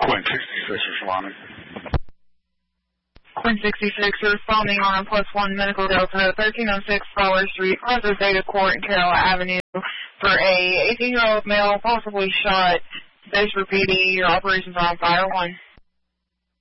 Quinn 66 responding. Quinn 66 responding on +1 Medical Delta, 1306 Flower Street, Crosses Data Court and Carroll Avenue for a 18-year-old male possibly shot. Base for PD. Your operations are on fire 1.